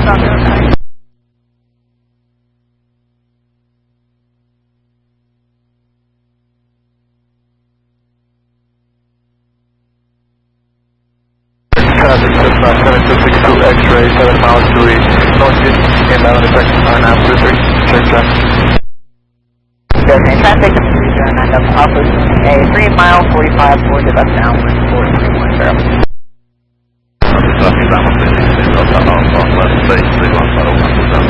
Traffic Cessna 7262 X-ray, 7 miles to the northeast, inbound on the section 993, check traffic. Designated traffic, 309 Delta Alpha, a 3 mile 45 for the bus downwind 4310. Aquí estamos en Delta Alpha, left state, 310,